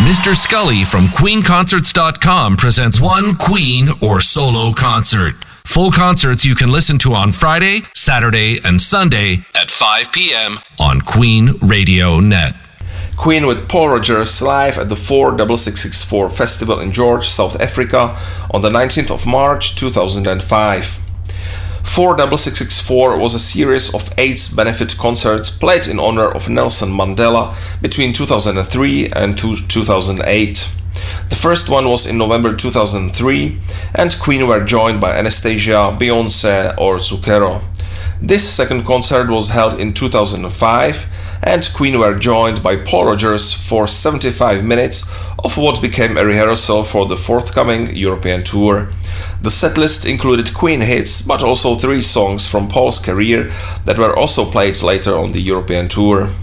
Mr. Scully from QueenConcerts.com presents one Queen or solo concert. Full concerts you can listen to on Friday, Saturday, and Sunday at 5 p.m. on Queen Radio Net. Queen with Paul Rogers live at the 46664 Festival in George, South Africa on the 19th of March 2005. 46664 was a series of AIDS benefit concerts played in honor of Nelson Mandela between 2003 and 2008. The first one was in November 2003, and Queen were joined by Anastasia, Beyoncé or Zucchero. This second concert was held in 2005, and Queen were joined by Paul Rogers for 75 minutes of what became a rehearsal for the forthcoming European tour. The setlist included Queen hits, but also 3 songs from Paul's career that were also played later on the European tour.